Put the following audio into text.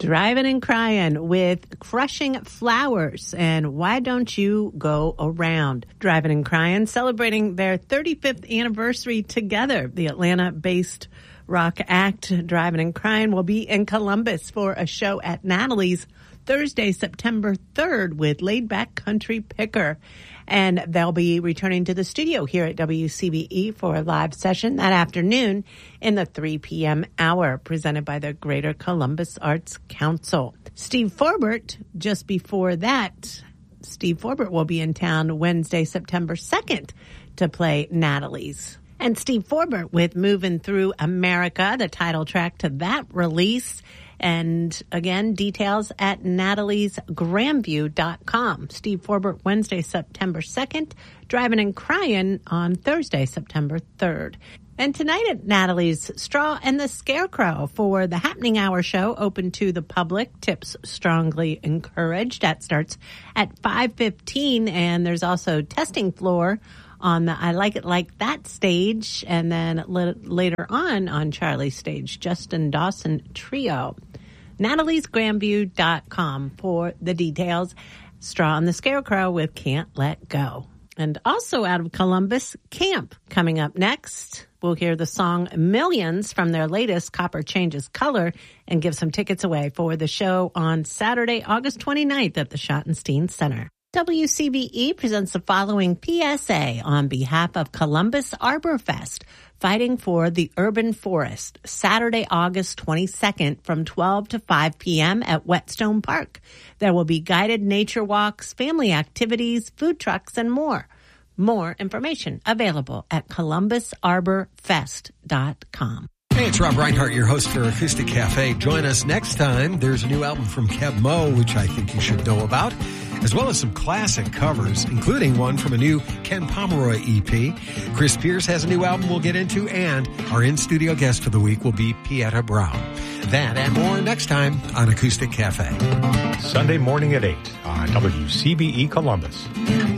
Driving and Crying with Crushing Flowers. And why don't you go around? Driving and Crying, celebrating their 35th anniversary together. The Atlanta-based rock act Driving and Crying will be in Columbus for a show at Natalie's Thursday, September 3rd with Laid Back Country Picker. And they'll be returning to the studio here at WCBE for a live session that afternoon in the 3 p.m. hour, presented by the Greater Columbus Arts Council. Steve Forbert, just before that, Steve Forbert will be in town Wednesday, September 2nd to play Natalie's. And Steve Forbert with Moving Through America, the title track to that release. And again, details at nataliesgrandview.com. Steve Forbert, Wednesday, September 2nd. Driving and Crying on Thursday, September 3rd. And tonight at Natalie's, Straw and the Scarecrow for the Happening Hour show, open to the public. Tips strongly encouraged. That starts at 5:15, and there's also testing floor on the I Like It Like That stage, and then later on Charlie's stage, Justin Dawson Trio. nataliesgrandview.com for the details. Straw and the Scarecrow with Can't Let Go. And also out of Columbus, Camp coming up next. We'll hear the song Millions from their latest Copper Changes Color and give some tickets away for the show on Saturday, August 29th at the Schottenstein Center. WCBE presents the following PSA on behalf of Columbus Arbor Fest, fighting for the urban forest, Saturday, August 22nd from 12 to 5 p.m. at Whetstone Park. There will be guided nature walks, family activities, food trucks, and more. More information available at columbusarborfest.com. Hey, it's Rob Reinhart, your host for Acoustic Cafe. Join us next time. There's a new album from Keb Mo, which I think you should know about, as well as some classic covers, including one from a new Ken Pomeroy EP. Chris Pierce has a new album we'll get into, and our in-studio guest for the week will be Pieta Brown. That and more next time on Acoustic Cafe. Sunday morning at 8 on WCBE Columbus.